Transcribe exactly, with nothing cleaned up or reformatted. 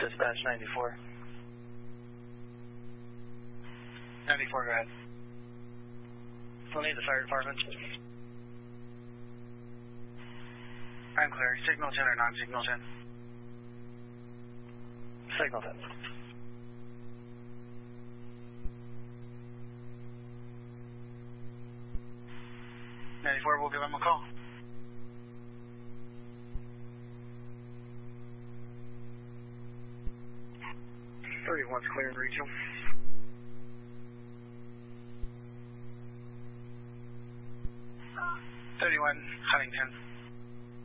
dispatch ninety-four. ninety-four, go ahead. We'll need the fire department. I'm clear. Signal ten or non-signal ten? Signal ten. ninety-four, we'll give them a call. thirty-one's clear in regional. thirty-one, Huntington.